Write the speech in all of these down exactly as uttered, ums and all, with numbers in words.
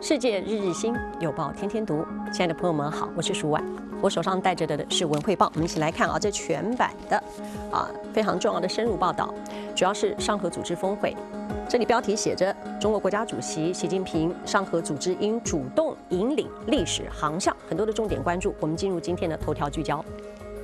世界日日新，有报天天读。亲爱的朋友们好，我是舒婉，我手上带着的是文汇报，我们一起来看啊，这全版的啊非常重要的深入报道，主要是上合组织峰会。这里标题写着中国国家主席习近平，上合组织应主动引领历史航向，很多的重点关注。我们进入今天的头条聚焦。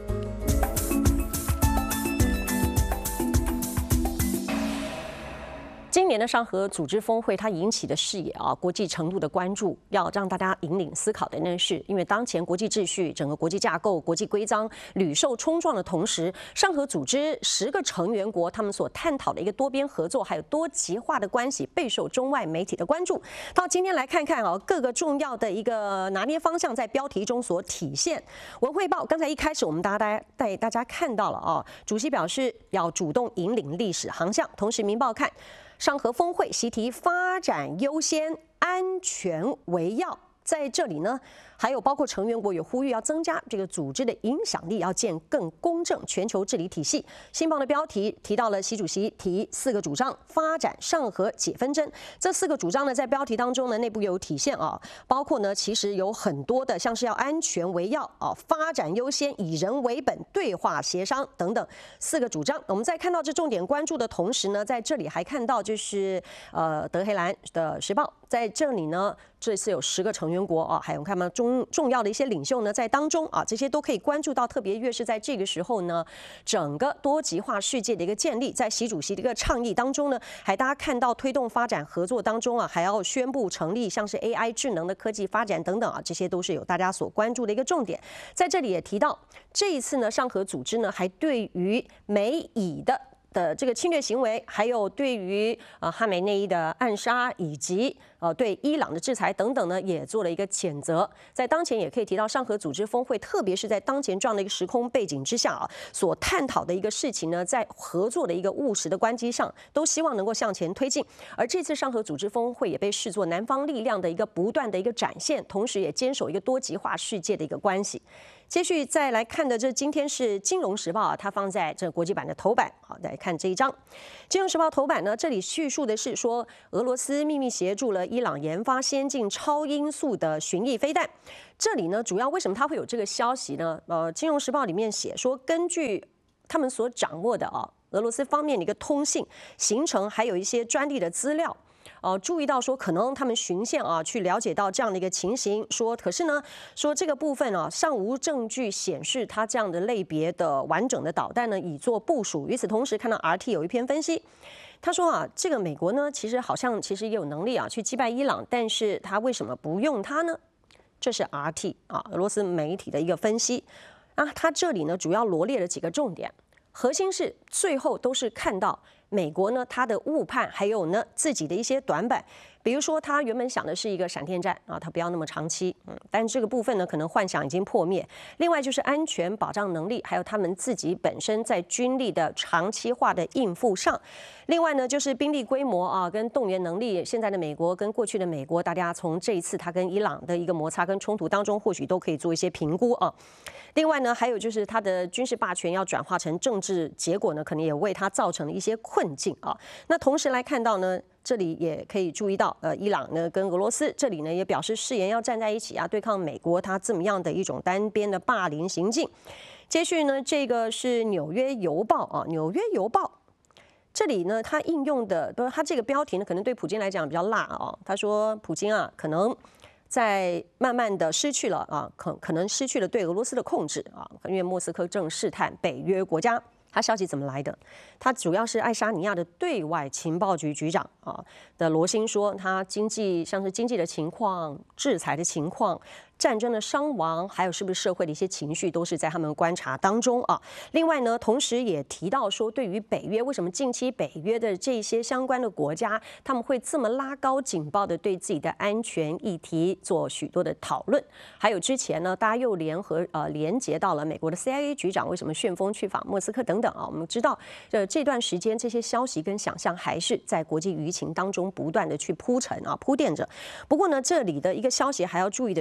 今年的上合组织峰会，它引起的视野啊，国际程度的关注，要让大家引领思考的呢，是因为当前国际秩序、整个国际架构、国际规章屡受冲撞的同时，上合组织十个成员国他们所探讨的一个多边合作，还有多极化的关系，备受中外媒体的关注。到今天来看看啊，各个重要的一个拿捏方向在标题中所体现。文汇报刚才一开始我们大家带大家看到了啊，主席表示要主动引领历史航向，同时民报看。上合峰会习题发展优先，安全为要。在这里呢，还有包括成员国也呼吁要增加这个组织的影响力，要建更公正全球治理体系。新报的标题提到了习主席提四个主张，发展上合解纷争。这四个主张呢，在标题当中呢，内部有体现啊，包括呢，其实有很多的，像是要安全为要啊，发展优先，以人为本，对话协商等等四个主张。我们在看到这重点关注的同时呢，在这里还看到就是呃德黑兰的时报，在这里呢。这次有十个成员国啊，还有看嘛重重要的一些领袖呢，在当中啊，这些都可以关注到。特别越是在这个时候呢，整个多极化世界的一个建立，在习主席的一个倡议当中呢，还大家看到推动发展合作当中啊，还要宣布成立像是 A I 智能的科技发展等等啊，这些都是有大家所关注的一个重点。在这里也提到，这一次呢，上合组织呢，还对于美以的。的这个侵略行为，还有对于呃哈梅内伊的暗杀，以及呃对伊朗的制裁等等呢，也做了一个谴责。在当前也可以提到上合组织峰会，特别是在当前这样的一个时空背景之下啊，所探讨的一个事情呢，在合作的一个务实的关基上，都希望能够向前推进。而这次上合组织峰会也被视作南方力量的一个不断的一个展现，同时也坚守一个多极化世界的一个关系。接续再来看的，这今天是《金融时报》啊，它放在这国际版的头版。好，来看这一章，《金融时报》头版呢，这里叙述的是说，俄罗斯秘密协助了伊朗研发先进超音速的巡弋飞弹。这里呢，主要为什么它会有这个消息呢？呃，《金融时报》里面写说，根据他们所掌握的啊，俄罗斯方面的一个通信、行程，还有一些专利的资料。呃，注意到说，可能他们循线啊，去了解到这样的一个情形。说，可是呢，说这个部分啊，尚无证据显示它这样的类别的完整的导弹呢，已做部署。与此同时，看到 R T 有一篇分析，他说啊，这个美国呢，其实好像其实也有能力啊，去击败伊朗，但是他为什么不用它呢？这是 R T 啊，俄罗斯媒体的一个分析。啊，他这里呢，主要罗列了几个重点，核心是最后都是看到。美国呢，它的误判，还有呢自己的一些短板，比如说他原本想的是一个闪电战啊，它不要那么长期，嗯，但这个部分呢，可能幻想已经破灭。另外就是安全保障能力，还有他们自己本身在军力的长期化的应付上。另外呢，就是兵力规模啊，跟动员能力，现在的美国跟过去的美国，大家从这一次他跟伊朗的一个摩擦跟冲突当中，或许都可以做一些评估啊。另外呢，还有就是他的军事霸权要转化成政治结果呢，可能也为他造成了一些困境啊。那同时来看到呢，这里也可以注意到，呃，伊朗呢跟俄罗斯这里呢也表示誓言要站在一起啊，对抗美国他这么样的一种单边的霸凌行径。接续呢，这个是纽约邮报啊，纽约邮报。这里呢，他应用的不是他这个标题呢，可能对普京来讲比较辣啊。他说，普京啊，可能在慢慢的失去了啊，可可能失去了对俄罗斯的控制啊，因为莫斯科正试探北约国家。他消息怎么来的？他主要是爱沙尼亚的对外情报局局长啊的罗辛说，他经济像是经济的情况、制裁的情况。战争的伤亡，还有是不是社会的一些情绪，都是在他们观察当中啊。另外呢，同时也提到说，对于北约，为什么近期北约的这些相关的国家，他们会这么拉高警报的对自己的安全议题做许多的讨论？还有之前呢，大家又联合呃连接到了美国的 C I A 局长为什么旋风去访莫斯科等等啊。我们知道，呃这段时间这些消息跟想象还是在国际舆情当中不断的去铺陈啊铺垫着。不过呢，这里的一个消息还要注意的是说。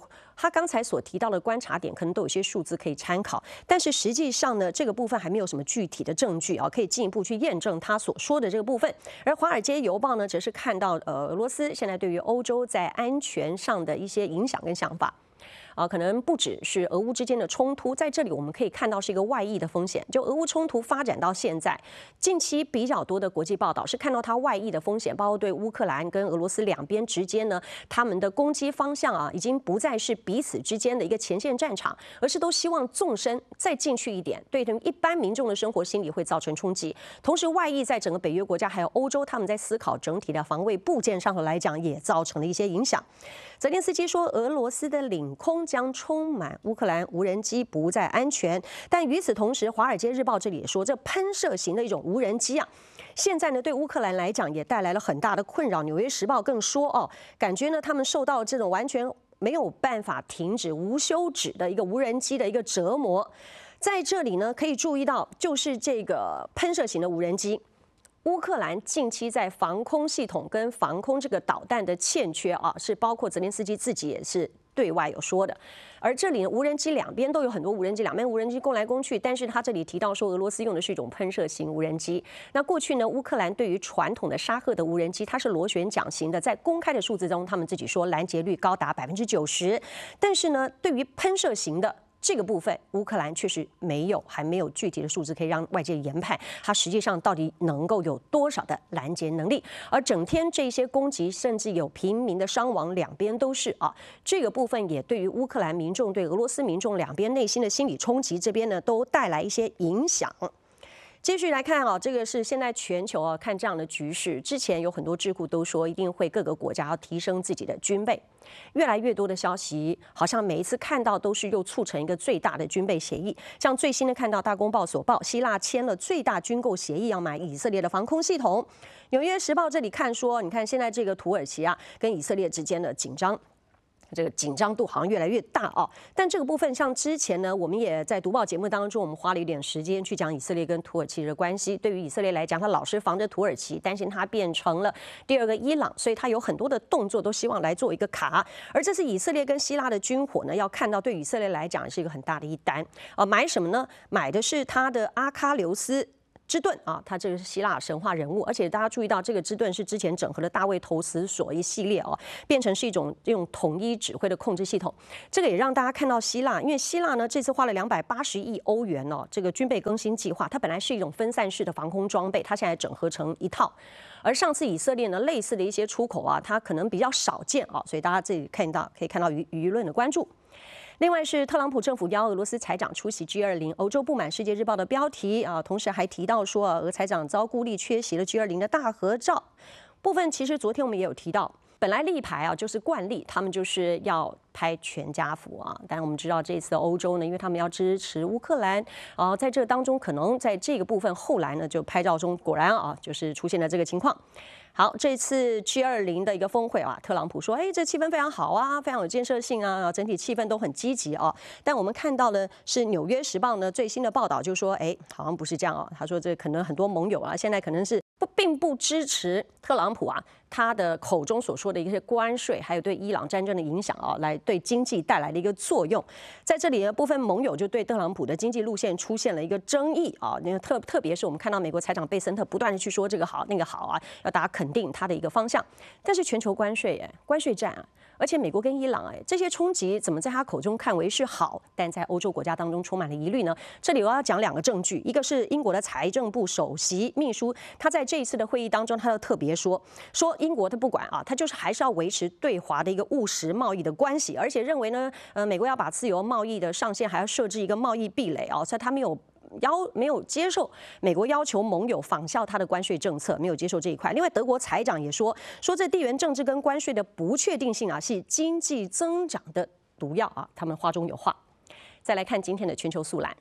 他刚才所提到的观察点，可能都有些数字可以参考，但是实际上呢，这个部分还没有什么具体的证据啊，可以进一步去验证他所说的这个部分。而《华尔街邮报》呢，则是看到呃俄罗斯现在对于欧洲在安全上的一些影响跟想法。啊，可能不只是俄乌之间的冲突，在这里我们可以看到是一个外溢的风险。就俄乌冲突发展到现在，近期比较多的国际报道是看到它外溢的风险，包括对乌克兰跟俄罗斯两边之间呢，他们的攻击方向啊，已经不再是彼此之间的一个前线战场，而是都希望纵深再进去一点，对一般民众的生活心理会造成冲击。同时，外溢在整个北约国家还有欧洲，他们在思考整体的防卫部件上头来讲，也造成了一些影响。泽连斯基说，俄罗斯的领空将充满乌克兰无人机，不再安全。但与此同时，《华尔街日报》这里也说，这喷射型的一种无人机啊，现在呢对乌克兰来讲也带来了很大的困扰。《纽约时报》更说哦，感觉呢他们受到这种完全没有办法停止、无休止的一个无人机的一个折磨。在这里呢，可以注意到，就是这个喷射型的无人机。乌克兰近期在防空系统跟防空这个导弹的欠缺啊，是包括泽连斯基自己也是对外有说的。而这里无人机两边都有很多无人机，两边无人机攻来攻去，但是他这里提到说俄罗斯用的是一种喷射型无人机。那过去呢，乌克兰对于传统的沙赫的无人机，它是螺旋桨型的，在公开的数字中，他们自己说拦截率高达百分之九十，但是呢，对于喷射型的这个部分，乌克兰确实没有，还没有具体的数字可以让外界研判，它实际上到底能够有多少的拦截能力。而整天这些攻击，甚至有平民的伤亡，两边都是啊。这个部分也对于乌克兰民众、对俄罗斯民众两边内心的心理冲击，这边呢都带来一些影响。继续来看啊，这个是现在全球啊看这样的局势，之前有很多智库都说一定会各个国家要提升自己的军备，越来越多的消息好像每一次看到都是又促成一个最大的军备协议。像最新的看到大公报所报，希腊签了最大军购协议，要买以色列的防空系统。纽约时报这里看说，你看现在这个土耳其啊跟以色列之间的紧张。这个紧张度好像越来越大啊，但这个部分像之前呢，我们也在读报节目当中，我们花了一点时间去讲以色列跟土耳其的关系。对于以色列来讲，他老是防着土耳其，担心它变成了第二个伊朗，所以他有很多的动作都希望来做一个卡。而这次以色列跟希腊的军火呢，要看到对以色列来讲是一个很大的一单啊。买什么呢？买的是他的阿喀琉斯之盾啊，它这个是希腊神话人物，而且大家注意到这个之盾是之前整合了大卫投石所一系列哦，变成是一种用统一指挥的控制系统。这个也让大家看到希腊，因为希腊呢这次花了两百八十亿欧元哦，这个军备更新计划，它本来是一种分散式的防空装备，它现在整合成一套。而上次以色列呢类似的一些出口啊，它可能比较少见啊，所以大家这里看到可以看到舆舆论的关注。另外是特朗普政府邀俄罗斯财长出席 G 二十， 欧洲不满世界日报的标题啊，同时还提到说啊，俄财长遭孤立缺席了 G 二十 的大合照部分。其实昨天我们也有提到，本来立牌啊就是惯例，他们就是要拍全家福啊。但我们知道这次的欧洲呢，因为他们要支持乌克兰啊，在这当中可能在这个部分后来呢就拍照中果然啊就是出现了这个情况。好，这次 G 二十 的一个峰会啊，特朗普说，哎，这气氛非常好啊，非常有建设性啊，整体气氛都很积极啊。但我们看到的是《纽约时报》呢最新的报道，就说，哎，好像不是这样啊。他说，这可能很多盟友啊，现在可能是不并不支持特朗普啊，他的口中所说的一些关税，还有对伊朗战争的影响啊，来对经济带来的一个作用。在这里呢，部分盟友就对特朗普的经济路线出现了一个争议啊。因为特特别是我们看到美国财长贝森特不断的去说这个好那个好啊，要大家肯定他的一个方向。但是全球关税哎，关税战啊，而且美国跟伊朗哎这些冲击怎么在他口中看为是好，但在欧洲国家当中充满了疑虑呢？这里我要讲两个证据，一个是英国的财政部首席秘书，他在这一次的会议当中，他就特别说说英国他不管啊，他就是还是要维持对华的一个务实贸易的关系，而且认为呢，呃，美国要把自由贸易的上限还要设置一个贸易壁垒啊，所以他没有。要没有接受美国要求盟友仿效他的关税政策，没有接受这一块。另外，德国财长也说说这地缘政治跟关税的不确定性啊，是经济增长的毒药啊，他们话中有话。再来看今天的全球速览。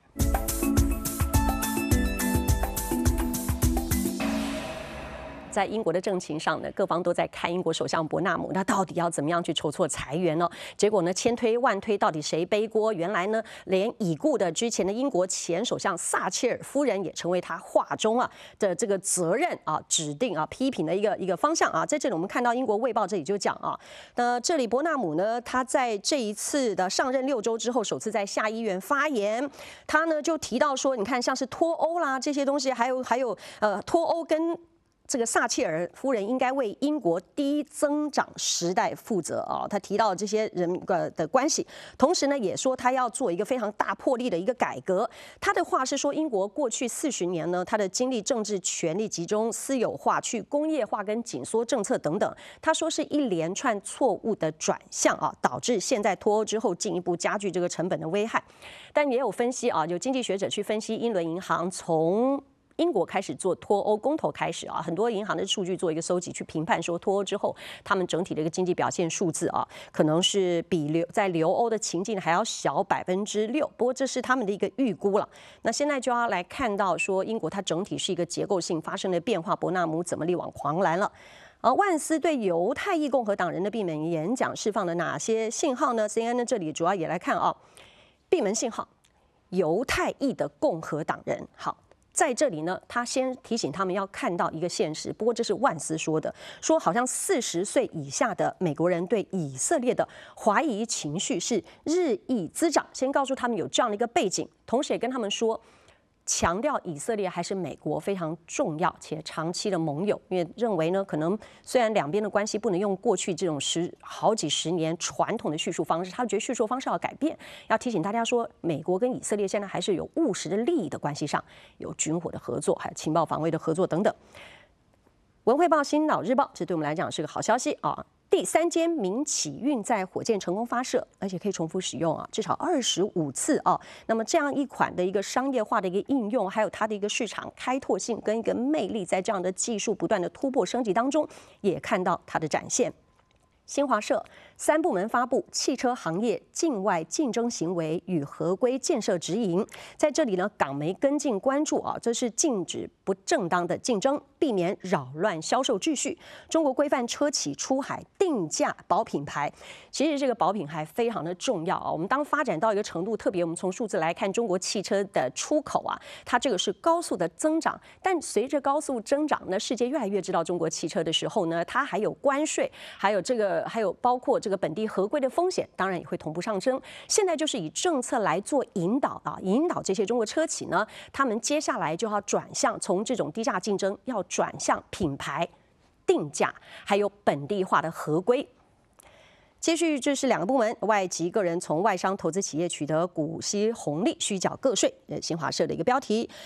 在英国的政情上呢，各方都在看英国首相伯纳姆，那到底要怎么样去筹措裁员呢？结果呢，千推万推，到底谁背锅？原来呢，连已故的之前的英国前首相撒切尔夫人也成为他话中啊的这个责任啊指定啊批评的一个一个方向啊。在这里我们看到英国卫报这里就讲啊，那这里伯纳姆呢，他在这一次的上任六周之后，首次在下议院发言，他呢就提到说，你看像是脱欧啦这些东西，还有还有呃脱欧跟这个撒切尔夫人应该为英国低增长时代负责啊，他提到这些人呃的关系，同时呢也说他要做一个非常大魄力的一个改革。他的话是说，英国过去四十年呢，他的经历政治权力集中、私有化、去工业化跟紧缩政策等等，他说是一连串错误的转向啊，导致现在脱欧之后进一步加剧这个成本的危害。但也有分析啊，有经济学者去分析英伦银行从英国开始做脱欧公投开始啊，很多银行的数据做一个收集，去评判说脱欧之后他们整体的一个经济表现数字啊，可能是比留在留欧的情境还要小百分之六。不过这是他们的一个预估了。那现在就要来看到说，英国它整体是一个结构性发生的变化，伯纳姆怎么力挽狂澜了。而万斯对犹太裔共和党人的闭门演讲释放了哪些信号呢 ？C N N 这里主要也来看啊，闭门信号，犹太裔的共和党人。好。在这里呢，他先提醒他们要看到一个现实，不过这是万斯说的，说好像四十岁以下的美国人对以色列的怀疑情绪是日益滋长。先告诉他们有这样的一个背景，同时也跟他们说，强调以色列还是美国非常重要且长期的盟友，因为认为呢，可能虽然两边的关系不能用过去这种十好几十年传统的叙述方式，他觉得叙述方式要改变，要提醒大家说，美国跟以色列现在还是有务实的利益的关系上，有军火的合作，还有情报防卫的合作等等。文汇报、新岛日报，这对我们来讲是个好消息啊。第三间民企运载火箭成功发射，而且可以重复使用啊，至少二十五次啊。那么这样一款的一个商业化的一个应用，还有它的一个市场开拓性跟一个魅力，在这样的技术不断的突破升级当中，也看到它的展现。新华社三部门发布汽车行业境外竞争行为与合规建设指引，在这里呢，港媒跟进关注啊，这是禁止不正当的竞争，避免扰乱销售秩序。中国规范车企出海定价保品牌，其实这个保品牌非常的重要啊。我们当发展到一个程度，特别我们从数字来看，中国汽车的出口啊，它这个是高速的增长，但随着高速增长呢，世界越来越知道中国汽车的时候呢，它还有关税，还有这个。还有包括这个本地合规的风险，当然也会同步上升。现在就是以政策来做引导啊，引导这些中国车企呢，他们接下来就要转向从这种低价竞争，要转向品牌定价，还有本地化的合规。接续，这是两个部门，外籍个人从外商投资企业取得股息红利，需缴个税。呃，新华社的一个标题。